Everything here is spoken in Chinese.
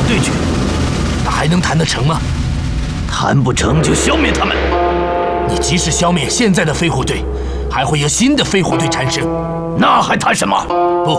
对决，那还能谈得成吗？ 谈不成就消灭他们。 你即使消灭现在的飞虎队，还会有新的飞虎队产生。 那还谈什么？ 不，